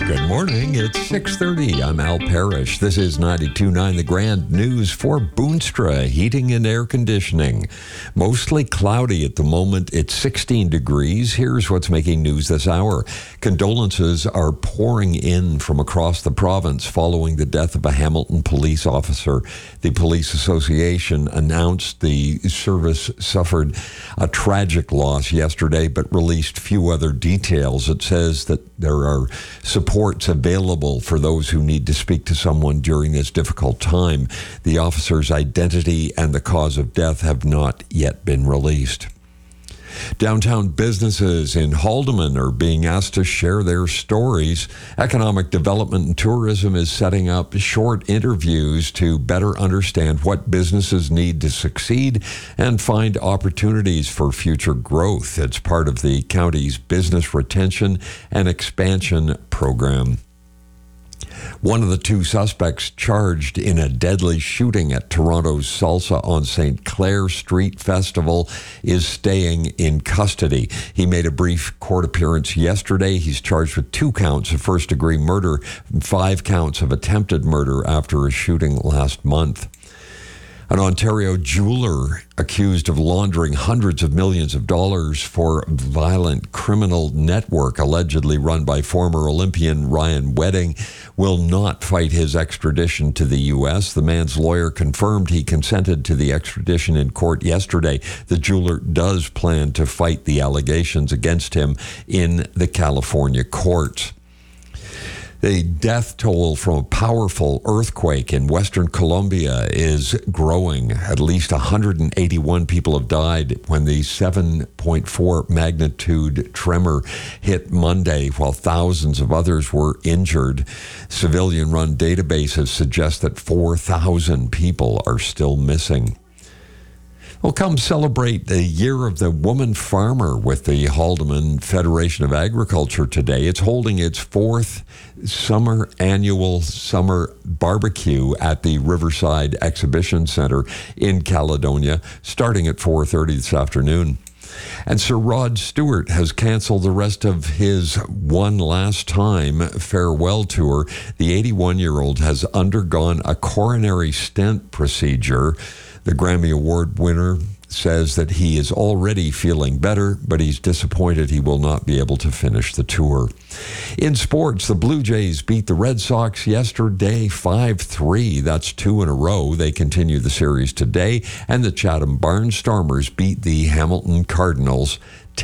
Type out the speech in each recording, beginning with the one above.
Good morning. It's 6:30. I'm Al Parrish. This is 92.9 The Grand News for Boonstra Heating and Air Conditioning. Mostly cloudy at the moment. It's 16 degrees. Here's what's making news this hour. Condolences are pouring in from across the province following the death of a Hamilton police officer. The Police Association announced the service suffered a tragic loss yesterday, but released few other details. It says that there are supports available for those who need to speak to someone during this difficult time. The officer's identity and the cause of death have not yet been released. Downtown businesses in Haldimand are being asked to share their stories. Economic Development and Tourism is setting up short interviews to better understand what businesses need to succeed and find opportunities for future growth. It's part of the county's business retention and expansion program. One of the two suspects charged in a deadly shooting at Toronto's Salsa on St. Clair Street Festival is staying in custody. He made a brief court appearance yesterday. He's charged with 2 counts of first-degree murder and 5 counts of attempted murder after a shooting last month. An Ontario jeweler accused of laundering hundreds of millions of dollars for a violent criminal network allegedly run by former Olympian Ryan Wedding will not fight his extradition to the U.S. The man's lawyer confirmed he consented to the extradition in court yesterday. The jeweler does plan to fight the allegations against him in the California courts. The death toll from a powerful earthquake in Western Colombia is growing. At least 181 people have died when the 7.4 magnitude tremor hit Monday, while thousands of others were injured. Civilian-run databases suggest that 4,000 people are still missing. Well, come celebrate the Year of the Woman Farmer with the Haldimand Federation of Agriculture today. It's holding its 4th annual summer barbecue at the Riverside Exhibition Center in Caledonia, starting at 4:30 this afternoon. And Sir Rod Stewart has canceled the rest of his One Last Time farewell tour. The 81-year-old has undergone a coronary stent procedure. The Grammy Award winner says that he is already feeling better, but he's disappointed he will not be able to finish the tour. In sports, the Blue Jays beat the Red Sox yesterday 5-3. That's 2 in a row. They continue the series today. And the Chatham Barnstormers beat the Hamilton Cardinals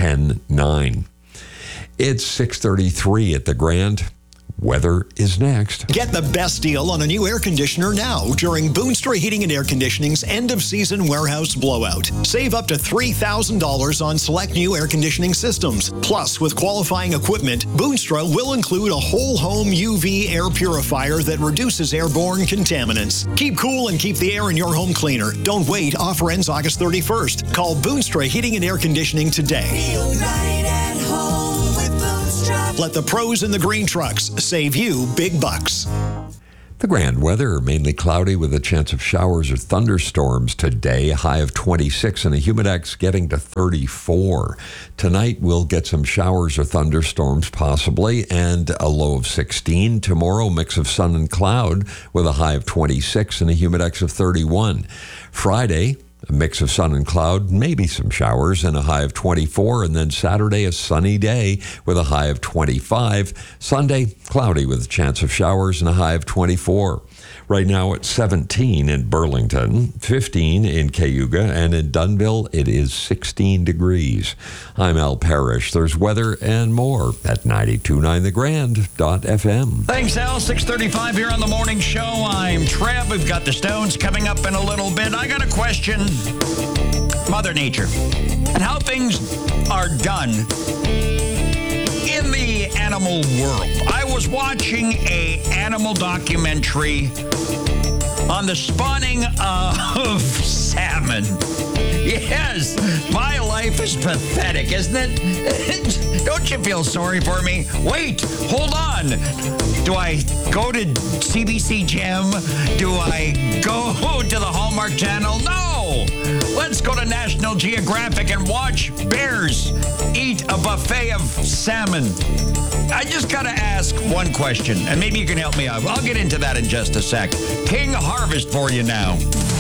10-9. It's 6:33 at the Grand. Weather is next. Get the best deal on a new air conditioner now during Boonstra Heating and Air Conditioning's end-of-season warehouse blowout. Save up to $3,000 on select new air conditioning systems. Plus, with qualifying equipment, Boonstra will include a whole-home UV air purifier that reduces airborne contaminants. Keep cool and keep the air in your home cleaner. Don't wait. Offer ends August 31st. Call Boonstra Heating and Air Conditioning today. Feel right at home with Boonstra. Let the pros in the green trucks save you big bucks. The Grand weather, mainly cloudy with a chance of showers or thunderstorms today. A high of 26 and a humidex getting to 34. Tonight we'll get some showers or thunderstorms possibly and a low of 16. Tomorrow, mix of sun and cloud with a high of 26 and a humidex of 31. Friday, a mix of sun and cloud, maybe some showers, and a high of 24. And then Saturday, a sunny day with a high of 25. Sunday, cloudy with a chance of showers and a high of 24. Right now it's 17 in Burlington, 15 in Cayuga, and in Dunnville it is 16 degrees. I'm Al Parrish. There's weather and more at 929thegrand.fm. Thanks, Al. 6:35 here on the morning show. I'm Trev. We've got the Stones coming up in a little bit. I got a question. Mother Nature and how things are done in the animal world. I was watching an animal documentary on the spawning of salmon. Yes, my life is pathetic, isn't it? Don't you feel sorry for me? Wait, hold on. Do I go to CBC Gem? Do I go to the Hallmark Channel? No! No. Let's go to National Geographic and watch bears eat a buffet of salmon. I just got to ask one question, and maybe you can help me out. I'll get into that in just a sec. King Harvest for you now.